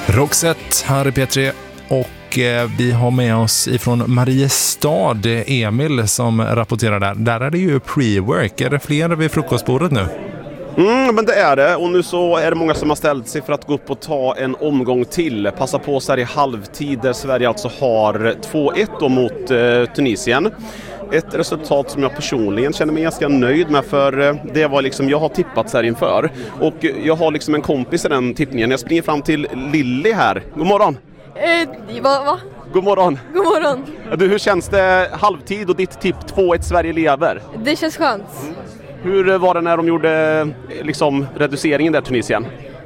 Roxette här i P3 och vi har med oss ifrån Mariestad Emil som rapporterar där. Där är det ju pre-work. Är det fler vid frukostbordet nu? Men det är det, och nu så är det många som har ställt sig för att gå upp och ta en omgång till. Passa på så här i halvtid där Sverige alltså har 2-1 då mot Tunisien. Ett resultat som jag personligen känner mig ganska nöjd med, för det var liksom jag har tippat så här inför. Och jag har liksom en kompis i den tippningen. Jag springer fram till Lilly här. God morgon! Va? God morgon! God morgon! Du, hur känns det halvtid och ditt tipp 2-1 Sverige lever? Det känns skönt. Hur var det när de gjorde liksom reduceringen där Tunisien?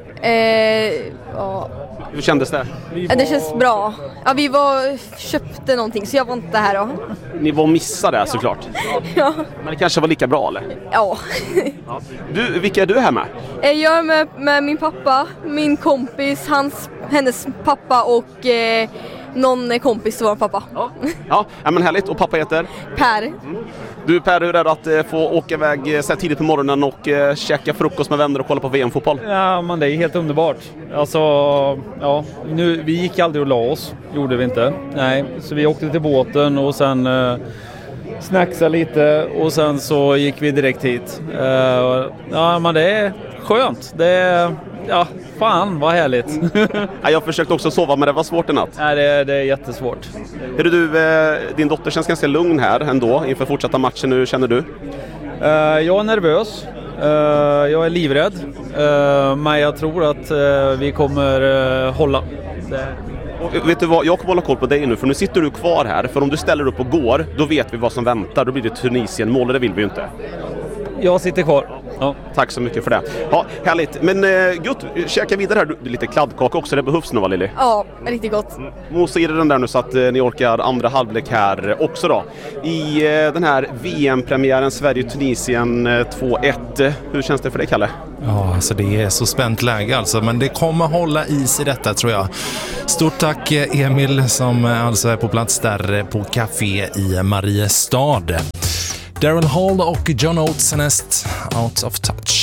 Ja. Hur kändes det? Det känns bra. Ja, vi köpte någonting så jag var inte här då. Ni var missade det såklart. Ja. Men det kanske var lika bra eller? Ja. Du, vilka är du här med? Jag är med min pappa, min kompis, hennes pappa och någon kompis till vår pappa. Ja, men härligt. Och pappa heter? Per. Du Per, hur är det att få åka iväg så här tidigt på morgonen och käka frukost med vänner och kolla på VM-fotboll? Ja, men det är helt underbart. Alltså, ja, vi gick aldrig och la oss, gjorde vi inte. Nej, så vi åkte till båten och sen snacksade lite och sen så gick vi direkt hit. Ja, men det är skönt. Det är, ja, fan vad härligt. Jag försökte också sova, men det var svårt i natt. Nej, det är jättesvårt. Du, din dotter känns ganska lugn här ändå inför fortsatta matchen. Hur känner du? Jag är nervös. Jag är livrädd. Men jag tror att vi kommer hålla. Vet du vad, jag kommer hålla koll på dig nu, för nu sitter du kvar här. För om du ställer upp och går, då vet vi vad som väntar. Då blir det Tunisien mål, och det vill vi ju inte. Jag sitter kvar. Ja. Tack så mycket för det. Ja, härligt. Men gott, käka vidare här. Lite kladdkaka också, det behövs nu, va Lilly? Ja, riktigt gott. Mosa i den där nu så att ni orkar andra halvlek här också då. I den här VM-premiären Sverige-Tunisien 2-1. Hur känns det för dig, Kalle? Ja, alltså det är så spänt läge alltså, men det kommer hålla i sig detta tror jag. Stort tack Emil som alltså är på plats där på café i Mariestad. Daryl Hall och John Oates näst Out of Touch.